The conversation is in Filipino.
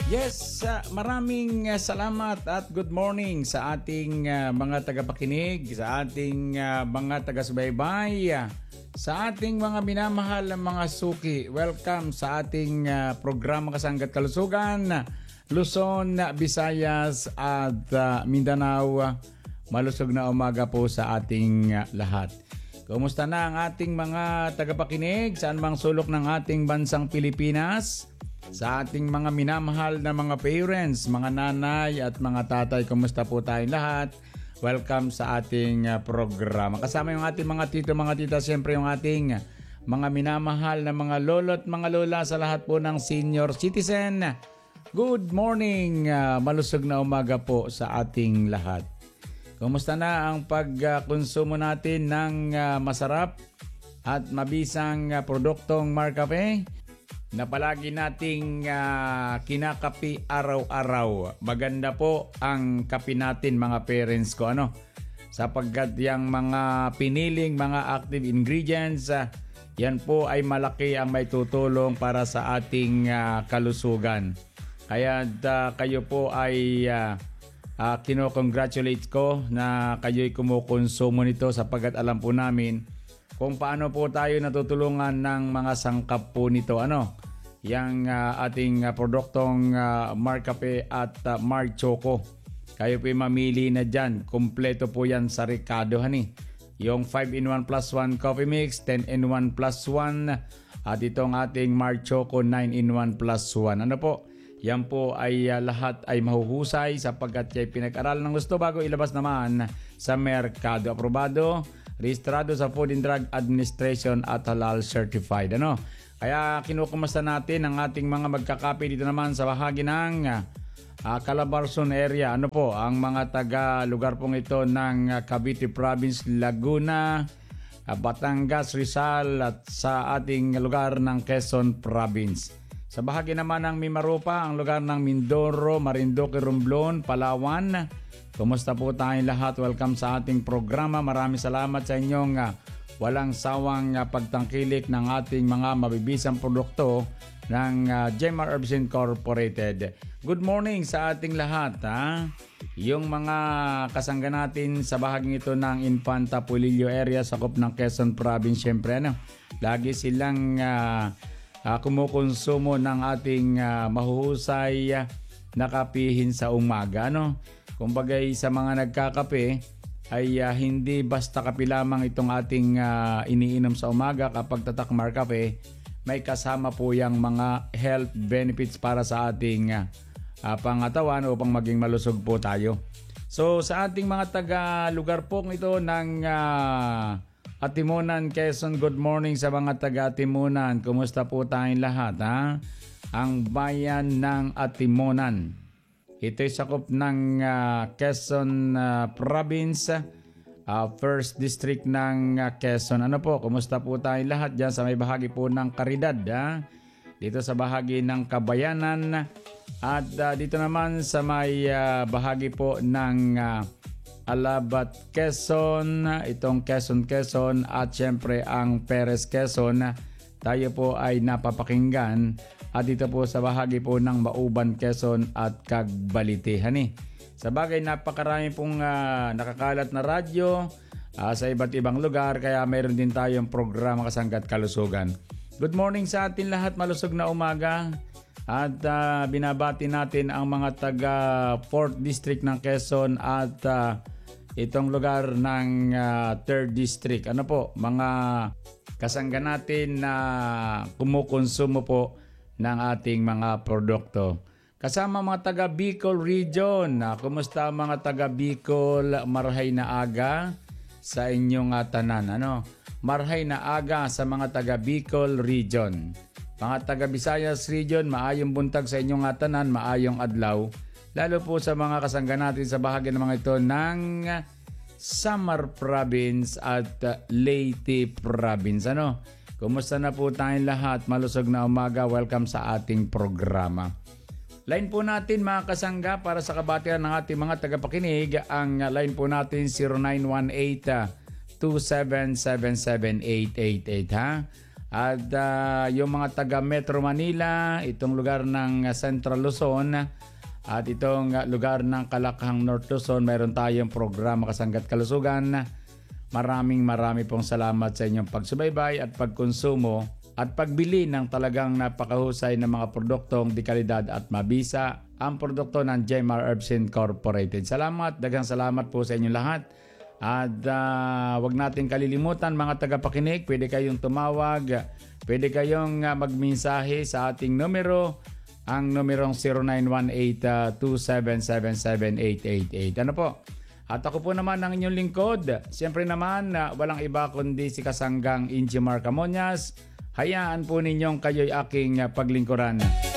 Yes, maraming salamat at good morning sa ating mga tagapakinig, sa ating mga taga-subaybay, sa ating mga minamahal na mga suki. Welcome sa ating programa Kasanggat Kalusugan, Luzon, Visayas at Mindanao. Malusog na umaga po sa ating lahat. Kumusta na ang ating mga tagapakinig saan mang sulok ng ating bansang Pilipinas? Sa ating mga minamahal na mga parents, mga nanay at mga tatay, kumusta po tayong lahat? Welcome sa ating programa. Kasama yung ating mga tito, mga tita, siyempre yung ating mga minamahal na mga lolo at mga lola sa lahat po ng senior citizen. Good morning, malusog na umaga po sa ating lahat. Kumusta na ang pagkonsumo natin ng masarap at mabisang produktong Marcafe na palagi nating kinakapi araw-araw? Maganda po ang kape natin mga parents ko, sapagkat yung mga piniling mga active ingredients, yan po ay malaki ang may tutulong para sa ating kalusugan. Kaya kayo po ay kino-congratulate ko na kayo'y kumukonsumo nito, sapagkat alam po namin kung paano po tayo natutulungan ng mga sangkap po nito. Yang ating produktong Marcafe at Mar Choco. Kayo po mamili na dyan. Kompleto po yan sa Ricardo, Yung 5-in-1 plus 1 coffee mix, 10-in-1 plus 1, at itong ating Mar Choco 9-in-1 plus 1. Yan po ay lahat ay mahuhusay sapagkat kayo pinag-aral ng gusto bago ilabas naman sa merkado. Aprobado, rehistrado sa Food and Drug Administration at halal certified. Kaya kinukumusta natin ang ating mga magkakape dito naman sa bahagi ng Calabarzon area. Ang mga taga-lugar pong ito ng Cavite Province, Laguna, Batangas, Rizal at sa ating lugar ng Quezon Province. Sa bahagi naman ng Mimaropa, ang lugar ng Mindoro, Marinduque, Romblon, Palawan. Kumusta po tayong lahat? Welcome sa ating programa. Maraming salamat sa inyong walang sawang pagtangkilik ng ating mga mabibisang produkto ng Jemar Herbs Incorporated. Good morning sa ating lahat. Yung mga kasangga natin sa bahaging ito ng Infanta Polillo area, sakop ng Quezon Province, syempre lagi silang kumukonsumo ng ating mahuhusay na kapihin sa umaga. Kumbaga sa mga nagkakape ay hindi basta kape lamang itong ating iniinom sa umaga. Kapag tatak Marcafe, may kasama po yung mga health benefits para sa ating pangatawan upang maging malusog po tayo. So sa ating mga taga-lugar po ito ng Atimunan, Quezon, good morning sa mga taga-Atimunan. Kumusta po tayong lahat? Ang bayan ng Atimunan. Ito'y sakop ng Quezon Province, First District ng Quezon. Kumusta po tayong lahat dyan sa may bahagi po ng Caridad, dito sa bahagi ng Kabayanan, at dito naman sa may bahagi po ng Alabat, Quezon, itong Quezon, at syempre ang Perez, Quezon. Tayo po ay napapakinggan at dito po sa bahagi po ng Mauban, Quezon at Cagbalite. Sa bagay, napakarami pong nakakalat na radyo sa iba't ibang lugar, kaya mayroon din tayong programa Kasanggat Kalusugan. Good morning sa atin lahat, malusog na umaga. At binabati natin ang mga taga 4th District ng Quezon at itong lugar ng 3rd District. Mga kasangga natin na kumukonsumo po ng ating mga produkto. Kasama mga taga Bicol Region. Kumusta mga taga Bicol? Marhay na aga sa inyong tanan. Marhay na aga sa mga taga Bicol Region. Mga taga Visayas Region, maayong buntag sa inyong tanan, maayong adlaw. Lalo po sa mga kasangga natin sa bahagi ng mga ito ng Samar Province at Leyte Province. Kumusta na po tayong lahat? Malusog na umaga. Welcome sa ating programa. Line po natin mga kasangga para sa kabatiran ng ating mga tagapakinig. Ang line po natin 0918-2777888 At yung mga taga Metro Manila, itong lugar ng Central Luzon, at itong lugar ng Kalakhang North Luzon, mayroon tayong programa Kasanggat Kalusugan. Marami pong salamat sa inyong pagsubaybay at pagkonsumo at pagbili ng talagang napakahusay na mga produktong di kalidad at mabisa, ang produkto ng Jmar Herbs Incorporated. Daghang salamat po sa inyong lahat. At wag natin kalilimutan mga tagapakinig, pwede kayong tumawag, pwede kayong magmensahe sa ating numero, ang numerong 0918-2777-888. Ano po? At ako po naman ang inyong lingkod. Siyempre naman, walang iba kundi si Kasanggang Injimar Camonias. Hayaan po ninyong kayo'y aking paglingkuran.